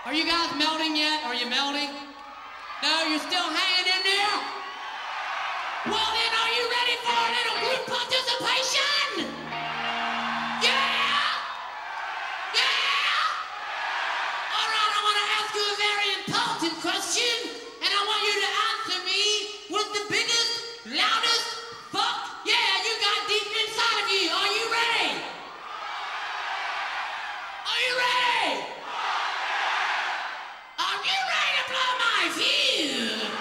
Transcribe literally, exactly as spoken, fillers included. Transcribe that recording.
Are you guys melting yet? Are you melting? No, you're still hanging in there? Well then, are you ready for a little group participation? Yeah! Yeah! All right, I want to ask you a very important question, and I want you to answer me with the biggest, loudest fuck yeah you got deep inside of you. Are you ready? Are you ready? Are you ready to blow my fuse?